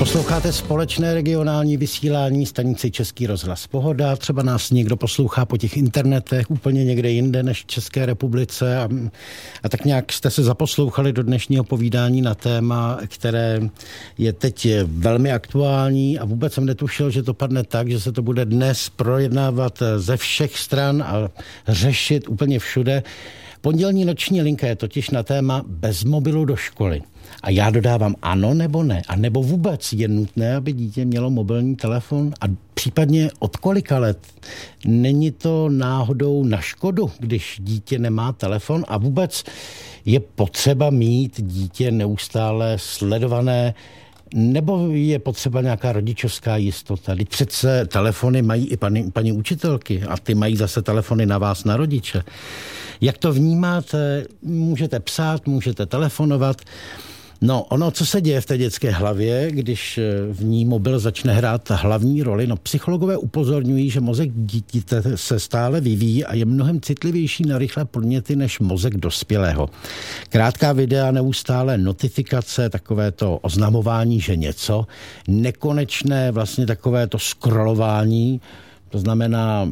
Posloucháte společné regionální vysílání stanice Český rozhlas Pohoda. Třeba nás někdo poslouchá po těch internetech úplně někde jinde než v České republice a tak nějak jste se zaposlouchali do dnešního povídání na téma, které je teď velmi aktuální a vůbec jsem netušil, že to padne tak, že se to bude dnes projednávat ze všech stran a řešit úplně všude. Pondělní noční linka je totiž na téma bez mobilu do školy. A já dodávám ano nebo ne. A nebo vůbec je nutné, aby dítě mělo mobilní telefon a případně od kolika let. Není to náhodou na škodu, když dítě nemá telefon a vůbec je potřeba mít dítě neustále sledované, nebo je potřeba nějaká rodičovská jistota? Teď přece telefony mají i paní učitelky a ty mají zase telefony na vás, na rodiče. Jak to vnímáte? Můžete psát, můžete telefonovat. No, ono, co se děje v té dětské hlavě, když v ní mobil začne hrát hlavní roli? No, psychologové upozorňují, že mozek dítěte se stále vyvíjí a je mnohem citlivější na rychlé podněty než mozek dospělého. Krátká videa, neustále notifikace, takové to oznamování, že něco, nekonečné vlastně takové to scrollování, to znamená,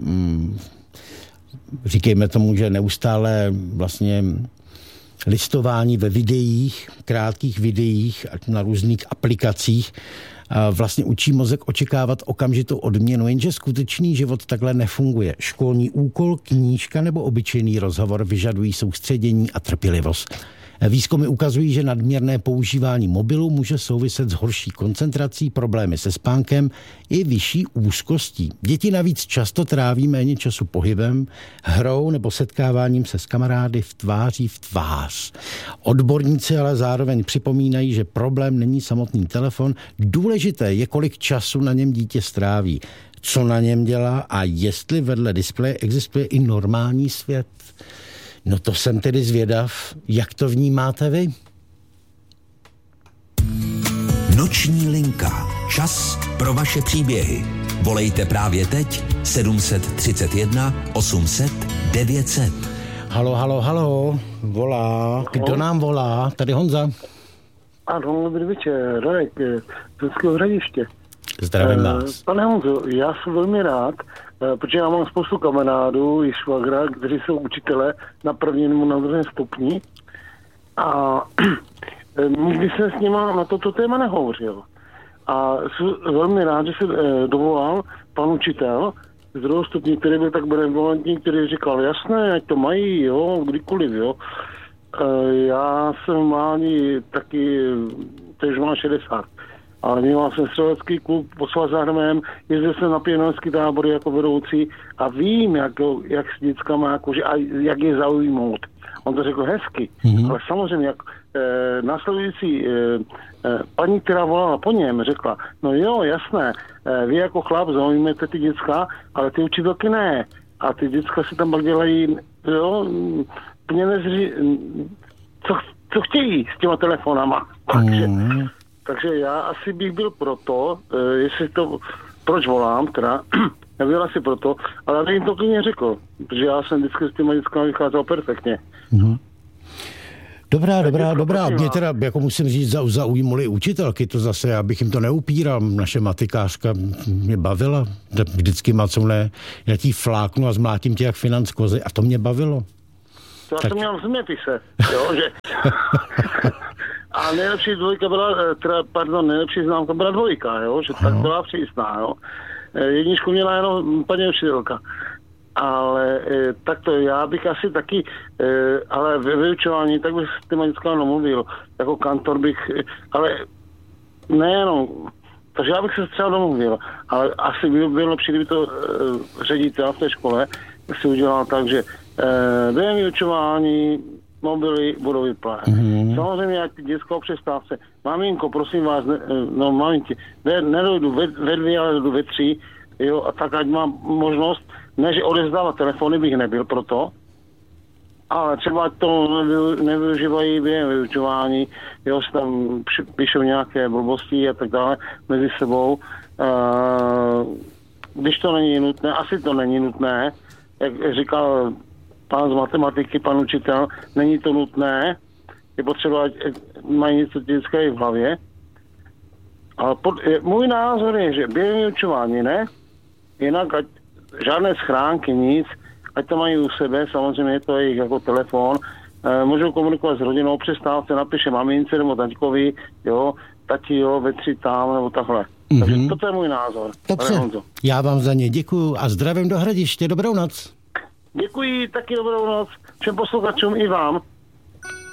říkejme tomu, že neustále vlastně listování ve videích, krátkých videích na různých aplikacích vlastně učí mozek očekávat okamžitou odměnu, jenže skutečný život takhle nefunguje. Školní úkol, knížka nebo obyčejný rozhovor vyžadují soustředění a trpělivost. Výzkumy ukazují, že nadměrné používání mobilu může souviset s horší koncentrací, problémy se spánkem i vyšší úzkostí. Děti navíc často tráví méně času pohybem, hrou nebo setkáváním se s kamarády v tváří v tvář. Odborníci ale zároveň připomínají, že problém není samotný telefon, důležité je, kolik času na něm dítě stráví, co na něm dělá a jestli vedle displeje existuje i normální svět. No to jsem tedy zvědav, jak to vnímáte vy? Noční linka. Čas pro vaše příběhy. Volejte právě teď 731 800 900. Halo, volá. Kdo nám volá? Tady Honza. Ano, dobrý večer, Radek, z Českého Hradiště. Zdravím vás. Pane Honzo, já jsem velmi rád, protože já mám spoustu kamarádů i švagra, kteří jsou učitelé na prvním nebo na druhém stupni a nikdy jsem s nima na toto téma nehovořil. A jsem velmi rád, že se dovolal pan učitel z druhého stupně, který byl tak benevolentní, který říkal, jasné, ať to mají, jo, kdykoliv, jo. Já jsem mladý taky, teď mám 60. Ale měl jsem střelecký klub pod Svazarmem, jezdil jsem na pěnovenský tábory jako vedoucí a vím, jak s dětskama, jakože, a jak je zaujmout. On to řekl hezky, ale samozřejmě jak následující paní, která volala po něm, řekla, no jo, jasné, vy jako chlap zaujmete ty děcka, ale ty učitelky ne. A ty děcka si tam pak dělají, jo, plně co chtějí s těma telefonama. Takže já asi bych byl proto, jestli to, proč volám, teda, nebyl asi proto, ale já bych jim to klidně řekl, protože já jsem vždycky s těma dětskama vycházel perfektně. Dobrá. Mě teda, jako musím říct, zaujímaly učitelky, to zase, já bych jim to neupíral, naše matikářka mě bavila, vždycky má co ne, já ti fláknu a zmlátím tě jak financ kozy a to mě bavilo. To já jsem měl v zeměpise, jo, že... A nejlepší známka byla dvojka, jo, že tak byla přísná, jo. Jedničku měla jenom paní učitelka. Ale takto já bych asi taky, ale ve vyučování tak bych s těma dětskama nemluvil. Jako kantor bych, ale nejenom, takže já bych se třeba domluvil, ale asi by bylo lepší, kdyby to ředitel v té škole si udělal tak, že během vyučování mobily budou vyplácet. Samozřejmě, jak ty dětskou přestávce. Maminko, prosím vás, maminky, nedojdu ve 2, ale jdu ve 3, jo, a tak ať mám možnost, ne, že odevzdávat telefony bych nebyl proto, ale třeba to nevyužívají během vyučování, jo, se tam píšou nějaké blbosti a tak dále mezi sebou. Když to není nutné, asi to není nutné, jak říkal pán z matematiky, pan učitel, není to nutné, je potřeba, mají něco dětské v hlavě, Ale můj názor je, že během vyučování ne, jinak ať žádné schránky, nic, ať to mají u sebe, samozřejmě je to jejich jako telefon, můžou komunikovat s rodinou, přestávce napíše mamince nebo taťkovi, jo, tati, jo, vetři tam, nebo takhle. Takže toto je můj názor. Dobře, já vám za ně děkuju a zdravím do Hradiště, dobrou noc. Děkuji, taky dobrou noc všem posluchačům i vám.